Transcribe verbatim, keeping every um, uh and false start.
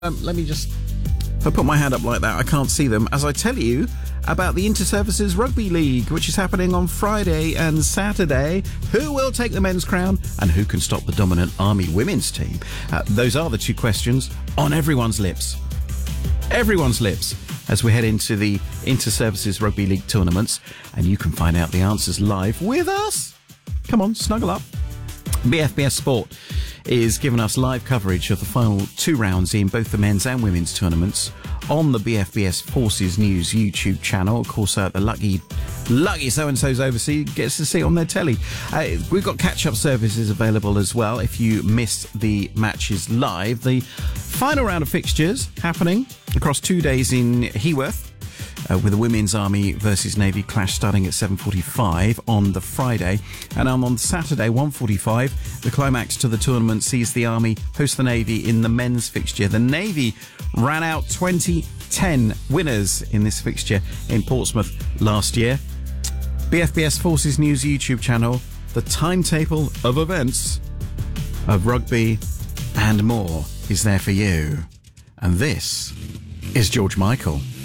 Um, let me just... If I put my hand up like that, I can't see them. As I tell you about the Inter-Services Rugby League, which is happening on Friday and Saturday. Who will take the men's crown and who can stop the dominant Army women's team? Uh, those are the two questions on everyone's lips. Everyone's lips as we head into the Inter-Services Rugby League tournaments. And you can find out the answers live with us. Come on, snuggle up. B F B S Sport is giving us live coverage of the final two rounds in both the men's and women's tournaments on the B F B S Forces News YouTube channel. Of course, uh, the lucky, lucky so-and-so's overseas gets to see it on their telly. Uh, we've got catch-up services available as well if you missed the matches live. The final round of fixtures happening across two days in Heworth. Uh, with the Women's Army versus Navy clash starting at seven forty-five on the Friday. And um, on Saturday, one forty-five, the climax to the tournament sees the Army host the Navy in the men's fixture. The Navy ran out twenty ten winners in this fixture in Portsmouth last year. B F B S Forces News YouTube channel, the timetable of events of rugby and more is there for you. And this is George Michael.